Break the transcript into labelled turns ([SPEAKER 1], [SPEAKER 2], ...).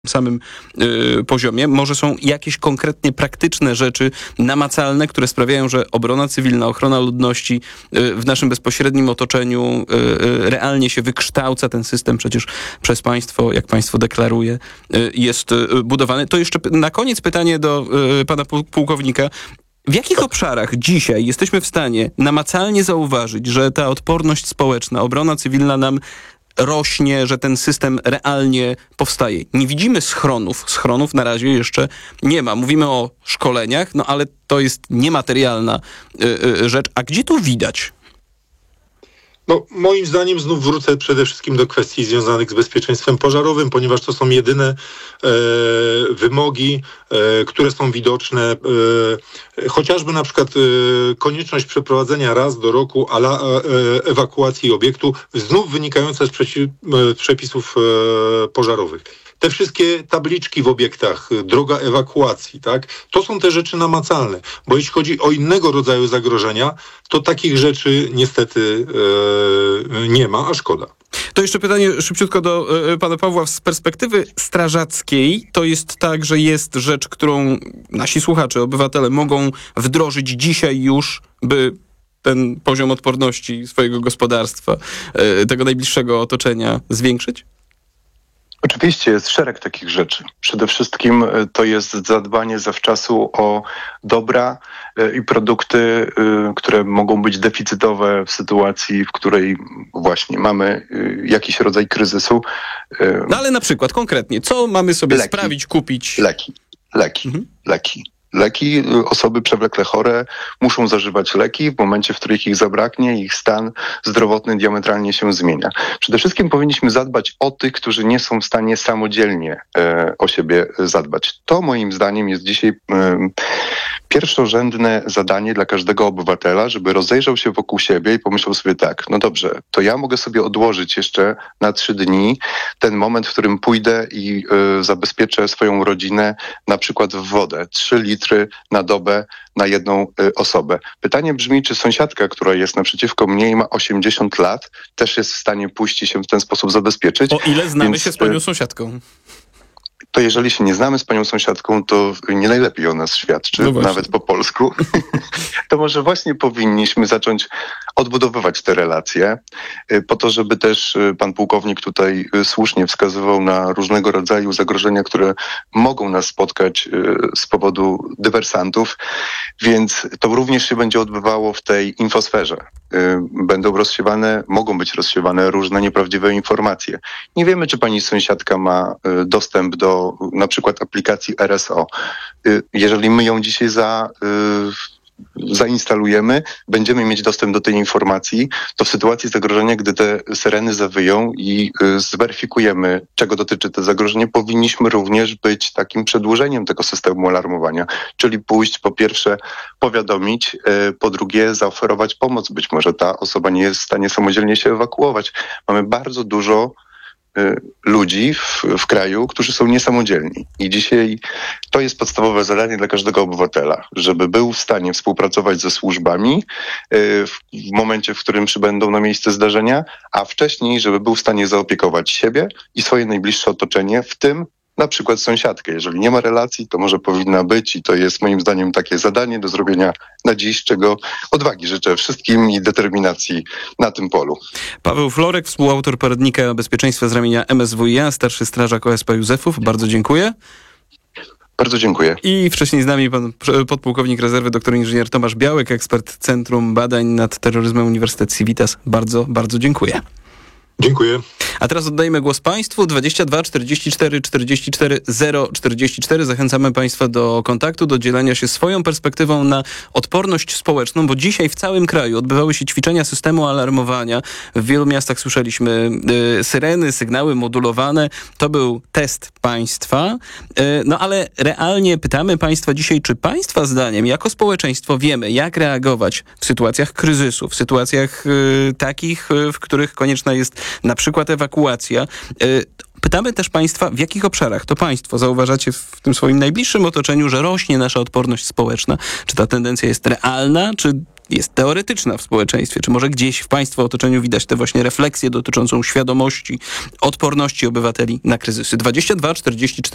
[SPEAKER 1] samym poziomie. Może są jakieś konkretnie praktyczne rzeczy namacalne, które sprawiają, że obrona cywilna, ochrona ludności w naszym bezpośrednim otoczeniu realnie się wykształca. Ten system przecież przez państwo, jak państwo deklaruje, jest budowany. To jeszcze na koniec pytanie do pana pułkownika. W jakich obszarach dzisiaj jesteśmy w stanie namacalnie zauważyć, że ta odporność społeczna, obrona cywilna nam rośnie, że ten system realnie powstaje? Nie widzimy schronów. Schronów na razie jeszcze nie ma. Mówimy o szkoleniach, no ale to jest niematerialna rzecz. A gdzie tu widać?
[SPEAKER 2] No, moim zdaniem znów wrócę przede wszystkim do kwestii związanych z bezpieczeństwem pożarowym, ponieważ to są jedyne wymogi, które są widoczne. Chociażby na przykład konieczność przeprowadzenia raz do roku ewakuacji obiektu, znów wynikająca z przepisów pożarowych. Te wszystkie tabliczki w obiektach, droga ewakuacji, tak? To są te rzeczy namacalne, bo jeśli chodzi o innego rodzaju zagrożenia, to takich rzeczy niestety nie ma, a szkoda.
[SPEAKER 1] To jeszcze pytanie szybciutko do pana Pawła. Z perspektywy strażackiej to jest tak, że jest rzecz, którą nasi słuchacze, obywatele mogą wdrożyć dzisiaj już, by ten poziom odporności swojego gospodarstwa, tego najbliższego otoczenia zwiększyć?
[SPEAKER 3] Oczywiście jest szereg takich rzeczy. Przede wszystkim to jest zadbanie zawczasu o dobra i produkty, które mogą być deficytowe w sytuacji, w której właśnie mamy jakiś rodzaj kryzysu.
[SPEAKER 1] No ale na przykład konkretnie, co mamy sobie sprawić, kupić?
[SPEAKER 3] Leki, osoby przewlekle chore muszą zażywać leki w momencie, w którym ich zabraknie, ich stan zdrowotny diametralnie się zmienia. Przede wszystkim powinniśmy zadbać o tych, którzy nie są w stanie samodzielnie o siebie zadbać. To moim zdaniem jest dzisiaj pierwszorzędne zadanie dla każdego obywatela, żeby rozejrzał się wokół siebie i pomyślał sobie tak, no dobrze, to ja mogę sobie odłożyć jeszcze na 3 dni ten moment, w którym pójdę i zabezpieczę swoją rodzinę na przykład w wodę. 3 litry na dobę na jedną osobę. Pytanie brzmi, czy sąsiadka, która jest naprzeciwko mnie i ma 80 lat, też jest w stanie pójść i się w ten sposób zabezpieczyć.
[SPEAKER 1] O ile znamy się z panią sąsiadką?
[SPEAKER 3] To jeżeli się nie znamy z panią sąsiadką, to nie najlepiej o nas świadczy, no nawet po polsku. To może właśnie powinniśmy zacząć odbudowywać te relacje, po to, żeby też pan pułkownik tutaj słusznie wskazywał na różnego rodzaju zagrożenia, które mogą nas spotkać z powodu dywersantów, więc to również się będzie odbywało w tej infosferze. Mogą być rozsiewane różne nieprawdziwe informacje. Nie wiemy, czy pani sąsiadka ma dostęp do na przykład aplikacji RSO. Jeżeli my ją dzisiaj zainstalujemy, będziemy mieć dostęp do tej informacji, to w sytuacji zagrożenia, gdy te syreny zawyją i zweryfikujemy, czego dotyczy to zagrożenie, powinniśmy również być takim przedłużeniem tego systemu alarmowania, czyli pójść po pierwsze powiadomić, po drugie zaoferować pomoc. Być może ta osoba nie jest w stanie samodzielnie się ewakuować. Mamy bardzo dużo ludzi w kraju, którzy są niesamodzielni. I dzisiaj to jest podstawowe zadanie dla każdego obywatela, żeby był w stanie współpracować ze służbami w momencie, w którym przybędą na miejsce zdarzenia, a wcześniej, żeby był w stanie zaopiekować siebie i swoje najbliższe otoczenie, w tym na przykład sąsiadkę. Jeżeli nie ma relacji, to może powinna być i to jest moim zdaniem takie zadanie do zrobienia na dziś, czego odwagi życzę wszystkim i determinacji na tym polu.
[SPEAKER 1] Paweł Florek, współautor poradnika bezpieczeństwa z ramienia MSWiA, starszy strażak OSP Józefów. Bardzo dziękuję.
[SPEAKER 3] Bardzo dziękuję.
[SPEAKER 1] I wcześniej z nami pan podpułkownik rezerwy dr inżynier Tomasz Białek, ekspert Centrum Badań nad Terroryzmem Uniwersytet Civitas. Bardzo, bardzo dziękuję.
[SPEAKER 2] Dziękuję.
[SPEAKER 1] A teraz oddajemy głos państwu. 22 44 44 044. Zachęcamy państwa do kontaktu, do dzielenia się swoją perspektywą na odporność społeczną, bo dzisiaj w całym kraju odbywały się ćwiczenia systemu alarmowania. W wielu miastach słyszeliśmy syreny, sygnały modulowane. To był test państwa. No ale realnie pytamy państwa dzisiaj, czy państwa zdaniem jako społeczeństwo wiemy, jak reagować w sytuacjach kryzysu, w sytuacjach takich, w których konieczna jest na przykład ewakuacja. Pytamy też państwa, w jakich obszarach to państwo zauważacie w tym swoim najbliższym otoczeniu, że rośnie nasza odporność społeczna. Czy ta tendencja jest realna, czy jest teoretyczna w społeczeństwie? Czy może gdzieś w państwa otoczeniu widać tę właśnie refleksję dotyczącą świadomości, odporności obywateli na kryzysy? 22 44